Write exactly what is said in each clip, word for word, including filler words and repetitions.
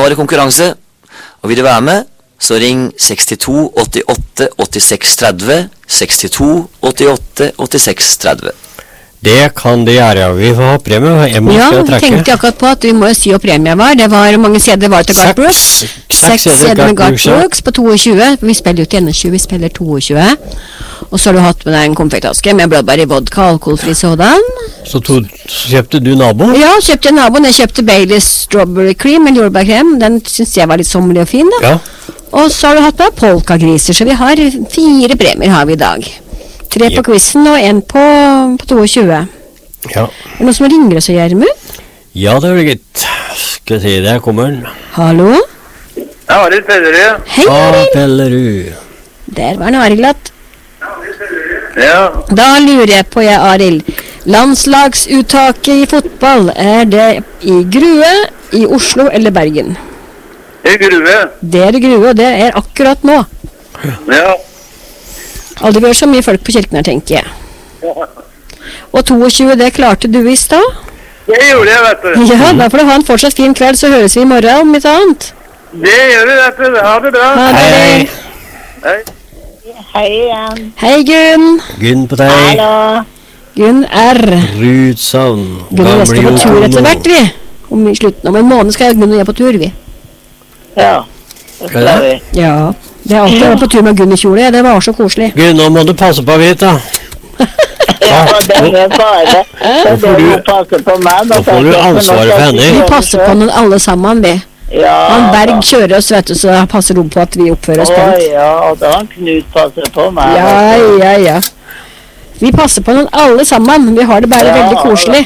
nå er det konkurranse, og vil du være med, så ring sekstito åttiåtte åttiseks tretti, sekstito åttiåtte åttiseks tretti. Det kan de gjøre, vi får ha premie. Ja, tenkte jeg akkurat på at vi må jo si hva premie var. Det var mange C D var til Garth Brooks. Seks C D med Garth Brooks på tjueto. Vi spiller jo til tjueto, vi spiller tjueto. Og så har du hatt med deg en konfektaske med blåbær i vodka, alkoholfri sådan. Så, to, så kjøpte du nabo? Ja, kjøpte naboen. Jeg kjøpte Baileys Strawberry Cream med jordbærkrem. Den synes jeg var litt sommerlig og fin da. Ja. Og så har du hatt med polkagriser, så vi har fire premier har vi i dag. Tre på quizen og en på, på tjueto. Ja. Er det noen som ringer oss, Gjermund? Ja, det er det gitt. Skal jeg si det, kommer den. Hallo? Ja, Arild Pellerud. Hei, Arild. Pellerud. Der var en Arild at. Ja. Da lurer jeg på, jeg, Arild. Landslagsuttaket i fotball, er det i Grue, i Oslo eller Bergen? I Grue. Det er i Grue, og det er akkurat nå. Ja. Aldri vært så mye folk på kirken her, tenker jeg. Og tjueto, det klarte du i stad? Det gjorde jeg, vet du. Ja, da får du ha en fortsatt fin kveld, så høres vi i morgen om litt annet. Det gjør vi, vet du. Ha det bra. Ha det. Hei. Hei. Hei igjen. Hei, Gunn. Gunn på deg. Hallo. Gunn R. Rudsavn. Gunn og jeg skal på tur etter hvert, vi. Om i slutten, om en måned skal jeg Gunn og jeg på tur, vi. Ja, det skal vi. Ja, det er alltid på tur med Gunn i kjole, det var så koselig. Gunn, nå må du passe på Vita. Ja, det er bare. Så får du du- må passe på meg. da får du ansvaret for henne. Vi passer på noen alle sammen, vi. Ja. Han Berg kjører oss, vet du, så passer de på at vi oppfører oss Å pent. ja, og da han Knut passer på meg. Ja, ja, ja. Vi passer på noen alle sammen. Vi har det bare Ja, veldig koselig.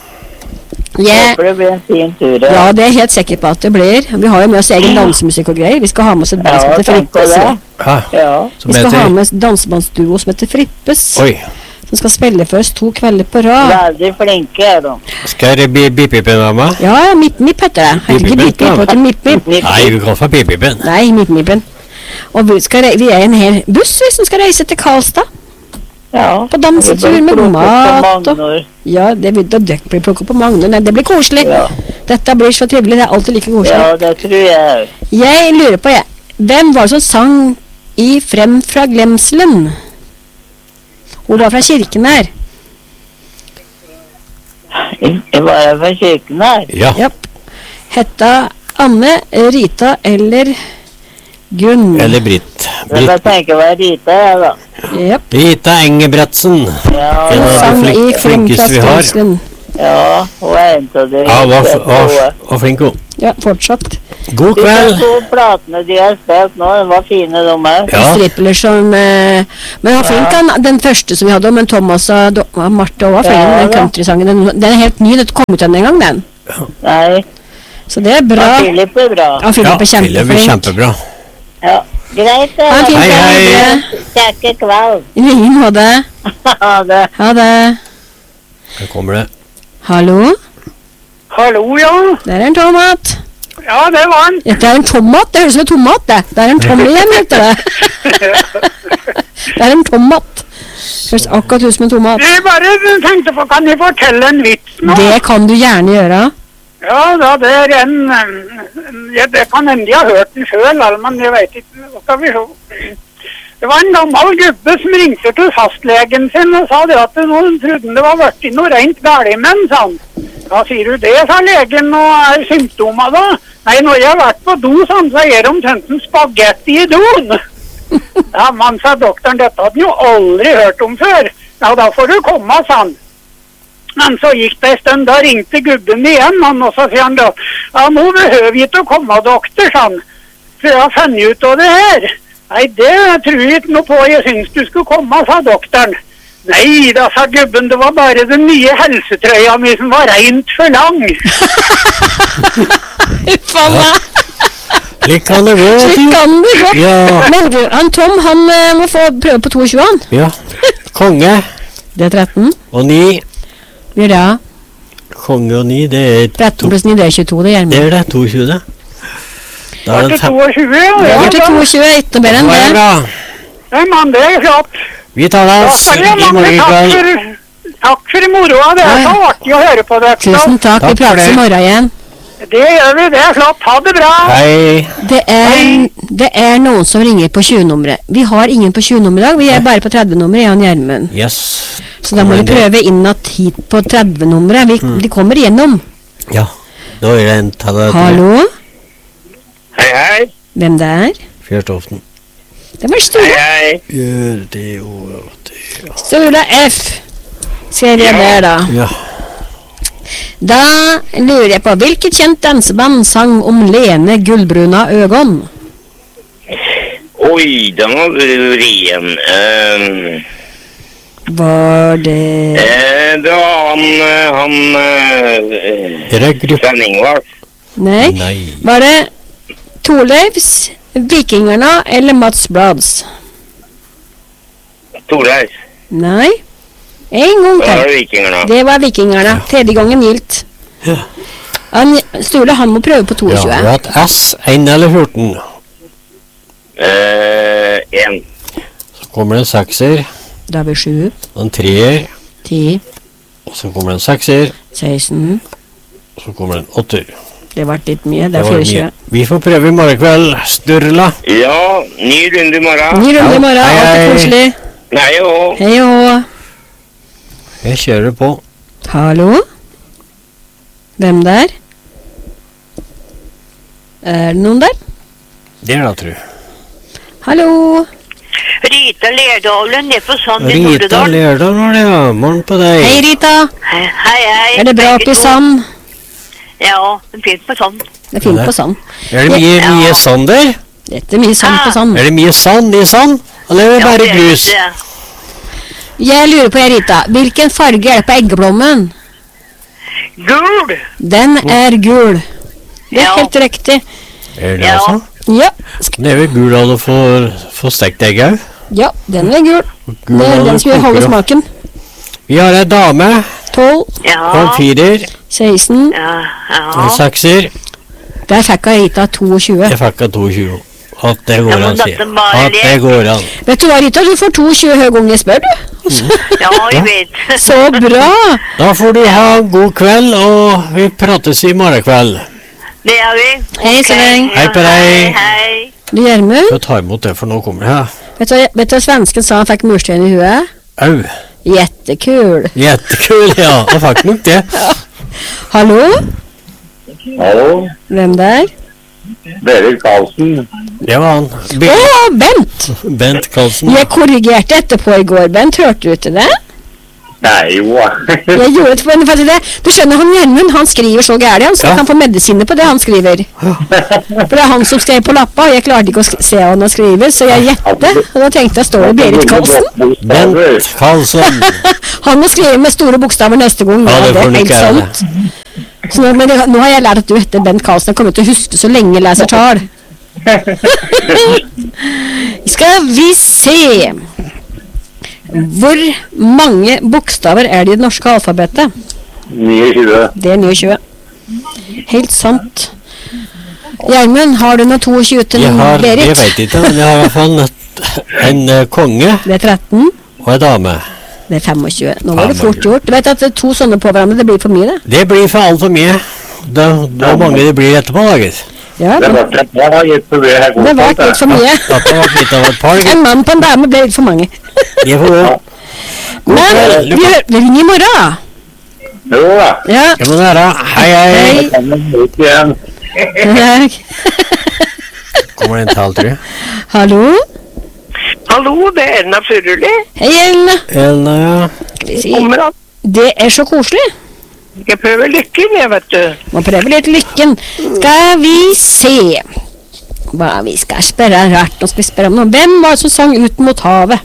Yeah. Håper det blir en fin tur. Ja, det er jeg helt sikker på at det blir. Vi har jo med oss egen dansemusikk og greier. Vi skal ha med oss et band som Ja, heter tenk på Frippes. det. Hæ? Ja. Som Vi skal ha heter... med oss dansebandsduo som heter Frippes. Oi, Som skal spille for oss to kvelder på rad. Veldig flinke er de. skal jeg bi- bipipen av meg? Ja, Mipp-Mipp heter det. Heter ikke Mipp-Mipp, Mipp-Mipp, ja. heter Mipp-Mipp. Nei, vi kan få bipipen. Nei, Mipp-Mippen. Og vi, skal, rei- vi er en hel buss vi, som skal reise til Karlstad. Ja. På dansetur Vi blir med plukket på mat og... Magnor. Ja, det vil da dere blir plukket på Magnor. Nei, det blir koselig. Ja. Dette blir så trivelig, det er alltid like koselig. Ja, det tror jeg. Jeg lurer på, jeg. Hvem var det som sang i Frem fra glemselen? Hun var fra kirken her. Jeg var jeg fra kirken her. Ja. Japp. Hetta Anne, Rita eller Gunn? Eller Britt. Men da Britt. tenker jeg være Rita, jeg da. Japp. Rita Engebretsen. Ja, En av de Sang i flink- Frem fra flinkeste vi har. glemselen. ja, hun er en av de. Ja, var, beste var, gode. var flink hun. Ja, fortsatt. God De kveld. to platene de har spilt nå, de var fine de her. Ja. Stripler som eh, Men han var flink, han, den første som vi hadde, men Thomas og Do- og Marte også var fin, Ja, den da. countrysangen. Den, den er helt ny, den kom ut en gang, den. Nei, Så det er bra. ja, Philip er bra. Ja, Philip Ja, er Philip er kjempeflink. kjempebra. Ja, greit det. Ha en fin Hei, hei. kveld. Kjekke kveld. I like måte. Ha det. Ha det. Her kommer det. Hallo? Hallo, ja. Der er en tomat. Ja, det var han. Dette er en tomat, det høres ut som en tomat, det. Det er en tommelem, heter det. Det er en tomat. Høres akkurat ut som en tomat. Jeg bare tenkte på, kan jeg fortelle en vits nå? Det kan du gjerne gjøre. Ja, da, det er en... en- Ja, det kan hende jeg har hørt den selv, eller, men jeg vet ikke. Hva skal vi se? Det var en gammel gubbe som ringte til fastlegen sin og sa det at nå trodde han det var vært noe rent galt med han, sa han. Da sier du det, sa legen, og er symptomer da? Nei, når jeg har vært på do, sa han, så er det omtrent en spagetti i doen. Ja, man, sa doktoren, dette hadde han jo aldri hørt om før. Ja, da får du komme, sa han. Men så gikk det en stund, da ringte gubben igjen, han, og så sier han da, ja, nå behøver vi ikke å komme, doktor, sa han, for jeg har funnet ut av det her. Nei, det tror jeg ikke noe på, jeg synes du skulle komme, sa doktoren. Nei, da, sa gubben, det var bare den nye helsetrøya mi som var rent for lang. Uffa meg. Slik kan det gå. vet Slik du. kan det gå. Ja. Men du, han Tom, han eh, må få prøve på tjueto, han. Ja. Konge Det er tretten. og ni. Blir det? Konge og ni, det er tretten pluss ni, det er tjueto, det gjør Det vi. er det, tjueto det. Da Var er det det fem. tjueto, ja? Det Ja, blir til da. tjueto, ikke noe bedre enn Det er det. bra. Ja, men det er flott. Vi tar Da oss skal i jeg mange morgen takk kveld. for, takk for moroa, det er så artig å høre på dere. Tusen takk, Takk vi for prates det. i morgen igjen. Det gjør vi, det er flott. Ha det bra. Hei. Det er, det er noen som ringer på tjue-nummeret. Vi har ingen på tjue-nummer i dag, vi er bare på tretti-nummeret, jeg og Gjermund. Yes. Så da må vi prøve innat hit på tretti-nummeret. Vi, Mm. De kommer igjennom. Ja, da er det en tale. Hallo? Hei, hei. Hvem det er? Fjørtoften. Det var Sture. hei. Gjør det jo det. Sture F. Ser jeg der da. Ja. Da lurer jeg på, hvilket kjent danseband sang om Lene Gullbruna Øgon? Oi, den var vrien. Uh, Var det... uh, det var han, uh, han uh, Er det gruppe? Sven Ingvar. Nei. Nei. Var det Torleifs, Vikingarna eller Mats Blads? Torleif. Nei. En gang Det var til. Vikingarna. Det var Vikingarna. Tredje gangen gildt. Ja. Han, Sture, han må prøve på Ja, vi tjueto. har hatt S, en eller fjorten. Uh, en. Så kommer det en sekser, Da har vi sju, en treer, ti, og så kommer det en sekser, seksten. og så kommer det en åtter. Det ble litt mye. Det Det er var fireogtjue. mye. Vi får prøve i morgen kveld. Sturla. Ja, ny runde i morgen. Ny runde i morgen. Hei, Alt er hei. koselig. Nei, jo. Hei og Jeg kjører på. hallo? Hvem der? Er det noen der? Det da, tror jeg. Hallo? Rita Lerdalen, det er på Sand i Rita Nordedal. Lerdal var det, ja. Morgen på deg. Hei, Rita. Hei, hei. Er det bra begge oppe i to. Sand? Ja, det er fint på Sand. Det er fint Ja, på Sand. Er det mye, Ja. mye sand der? Dette er mye sand på Sand. Er det mye sand i sand? Eller er det Ja, bare det er grus? det. Jeg lurer på, Rita, hvilken farge er det på eggeblommen? Gul. Den er gul. Det er Ja. helt riktig. Er det Ja. altså? Ja, Det er vel gul av å få, få stekt egg òg. ja, den er gul. Gul Det er av den å som gjør halve koke. smaken. Vi har ei dame tolv, på Ja. en firer, seksten. Ja, en ja. sekser. Der fikk jeg Rita toogtjue. Jeg fikk av tjueto. At det Ja, går men an, sier dette jeg. bare At det det. går an. Vet du hva, Rita? Du får toogtjue hver gang jeg spør, du. Ja, jeg vet. Så bra. Da får du ha en god kveld, og vi prates i morgen kveld. Det gjør vi. Hei, Ok. så lenge. Hei på deg. Hei. Du, Gjermund, Skal ta imot det, for nå kommer det her. vet du, hva- vet du hva svensken sa han fikk murstein i huet? Au. Jettekul. Jettekul, ja. Jeg fikk nok det. Hallo? Hallo, Hvem der? Berit Karlsen. Det var han. Å, Be Bent! Bent Karlsen. Jeg korrigerte etterpå i går, Bent. Hørte du til det? Nei, jo. Jeg gjorde det, for for det. Du skjønner, han Gjermund, han skriver så gærlig, han, så Ja. han kan få medisiner på det han skriver. For det er han som skrev på lappa, og jeg klarte ikke å sk- se hva han skriver, så jeg gjette, og da tenkte jeg, står det Berit Karlsen? Bent Karlsen. Han må skrive med store bokstaver neste gang, Ja, ja, det det får er du helt ikke gjøre. sant. Så nå, men det, nå har jeg lært at du heter Bent Karlsen, jeg kommer til å huske så lenge jeg leser tall. Skal vi se. Hvor mange bokstaver er det i det norske alfabetet? niogtyve. Det er niogtjue. Helt sant. Gjermund, har du noe toogtjue til Jeg har, jeg Berit? vet ikke, men jeg har i hvert fall en, en eh, konge Det er tretten. og en dame. Det er femogtjue. Nå var det fort gjort. Du vet at to sånne på hverandre, det blir for mye, det. Det blir for altfor mye. Da, da mange det blir etterpå, da, gitt. Ja, Det det, var ikke jeg har gitt for mye her. det var litt for mye. At det var litt av et par, gitt. En mann på en dame ble litt for mange. Jeg får gå. Men vi, hø- vi ringer i morgen. Jo da. Ja. Jeg må være. Hei, hei. Hei. Kan man ut igjen. Kommer det en tall, tror jeg. Hallo? Hallo, det er Erna Furuli. Hei, Elna. En, ja. Skal vi si. Kommer han? Det er så koselig. Jeg prøver lykken, jeg, vet du. Må prøve litt lykken. Skal vi se hva vi skal spørre rart. Nå skal vi spørre om noe. Hvem var det som sang Ut mot havet?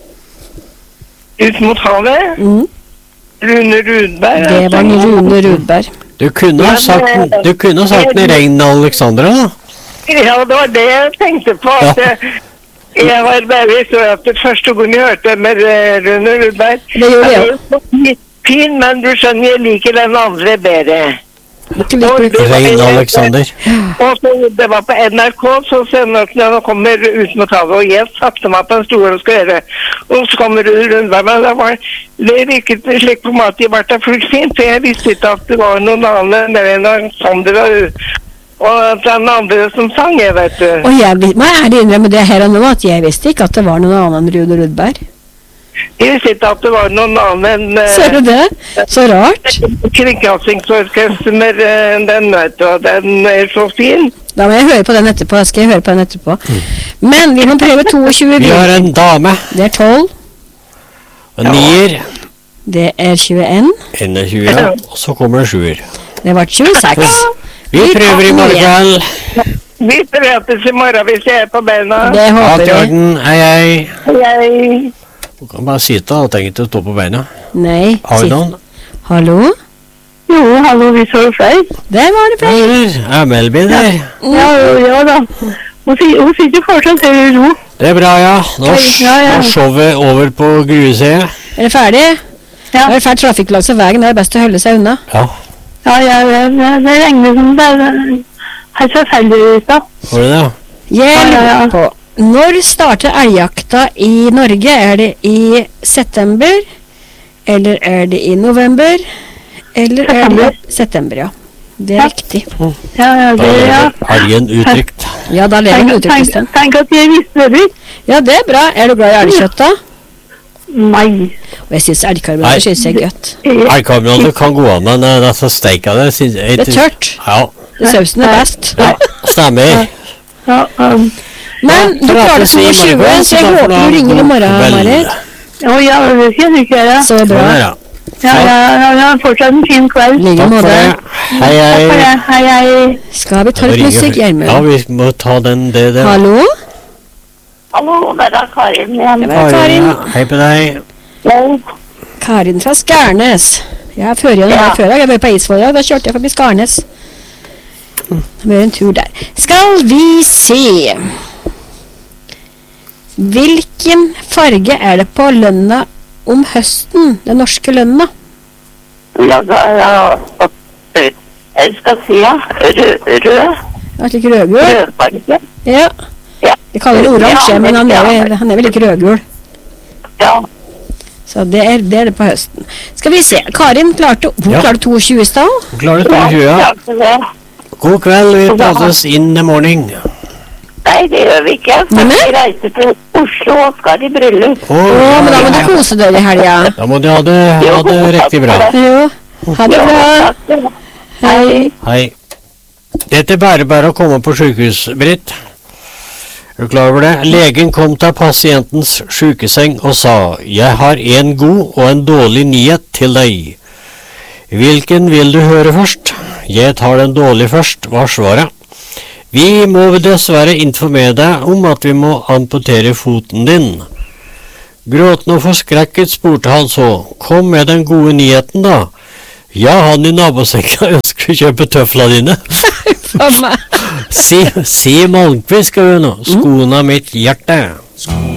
Ut mot havet. Mm. Rune Rudberg. Det var Rune Rudberg. Du kunne ha sagt, du kunne ha sagt den Regn Alexandra, da. Ja, det var det jeg tenkte på. At Ja. eh, jeg var bare så at det første gang jeg hørte med eh, Rune Rudberg. Det gjorde jeg Han er så fin, men du skjønner, jeg liker den andre bedre. Ikke liker Og du. det var- Rein Alexander. Og så det var på N R K, så sender han når han kommer ut med tallet, og jeg satte meg på en stol og skal gjøre. Og så kommer du rundt der, men det var, det virket slik på mat, det var det fullt fint, for jeg visste ikke at det var noen annen enn Alexander og den andre som sang, jeg vet du. Og jeg vi- må ærlig innrømme det her og nå, at jeg visste ikke at det var noen annen enn Rune Rudberg. Jeg visste ikke at det var noen annen enn Ser du det? Så rart. Kringkastingsorkester med eh, den, vet du, og den er så fin. Da må jeg høre på den etterpå. Da skal jeg høre på den etterpå. Men vi må prøve toogtyve. Vi har en dame. Det er tolv. Og nier. Det er tjueen. enogtjue, ja. Og så kommer en sjuer. Det var tjueseks. Vi prøver i morgen. Vi prates i morgen hvis jeg er på beina. Det Ja, håper til vi. orden. Hei, hei. Jeg... Du kan bare sitte og tenke til å stå på beina. Nei. Har du sitt. noen? Hallo? Jo, hallo, vi så feil. Der var det feil. Eller? Er Melby der? Ja, ja da. Hun, si- hun sitter fortsatt her i ro. Det er bra, ja. Nå Ja, ja. er showet over på Grueseet. Er det ferdig? Ja. Det er fælt trafikklagt så veien. Det er best å holde seg unna. Ja, Ja, ja, ja, ja, det regner som det er helt forferdelig ut da. var det det? Jeg Ja, ja, ja. lurer på, når starter elgjakta i Norge? Er det i september? Eller er det i november? Eller er det i september, ja. Det er Ja. riktig. Ja, ja, Da det, ja. er elgen uttrykt. Ja, da lever den Tenk, uttrykkes den. tenk, tenk at jeg visste det. Ja, det er bra. Er du glad i elgkjøtt da? Nei. Og jeg synes Nei. elgkarbonader synes jeg er godt. Elgkarbonader kan gå an, men eh, dette steika det synes jeg Det er tørt. Ja, Sausen er best. ja, stemmer. Ja, um, Men du klarer prates vi i toogtyve, morgen, så jeg da får håper du ha du ringer i god morgen, kveld. Marit. å, ja, det skal jeg gjøre. Så Sånn bra. er det. Ja, ja, ja, ja, fortsatt en fin kveld. Like Takk for måte. det. Hei, Takk for hei. det. Hei, hei. Skal vi ta Da litt ringer musikk, vi. Ja, Gjermund? vi må ta den, det, det. Hallo? Hallo, det er Karin igjen. Det var Karin. Ja, hei på deg. Ja. Karin fra Skarnes. Jeg har ført gjennom her før. Jeg var på Eidsvoll i dag, da kjørte jeg forbi Skarnes. Det blir en tur der. Skal vi se. Hvilken farge er det på lønna om høsten? Den norske lønna? Ja, da, ja, jeg skal si ja, rød, rød, Den er slik rødgul. rødfarge. Ja. Ja. De kaller det oransje, Ja, men han er, ja. vel- han er vel ikke rødgul. Ja, Så det er, det er det på høsten. Skal vi se. Karin klarte, hun Ja. klarte toogtyve i stad. Klarer du ja, toogtyve? takk for det. God kveld, vi prates in the morning. Nei, det gjør vi ikke. Nei, men? Vi reiser til Oslo og skal i bryllup. Å, Å, men da må du kose deg i helga. Da må du ha det, ha det riktig bra. Jo. Ha det bra. Takk for det. Hei. Hei. Dette er bare bare å komme på sykehus, Britt. Er du klar over det? Legen kom til pasientens sykeseng og sa, «Jeg har en god og en dårlig nyhet til deg. Hvilken vil du høre først?» «Jeg tar den dårlige først», var svaret. «Vi må dessverre informere deg om at vi må amputere foten din.» Gråtende og forskrekket spurte han så, «Kom med den gode nyheten da.» «Ja, han i nabosenga ønsker å kjøpe tøfla dine.» For meg. Si, si Malmqvist skal vi nå. Skona mitt hjerte.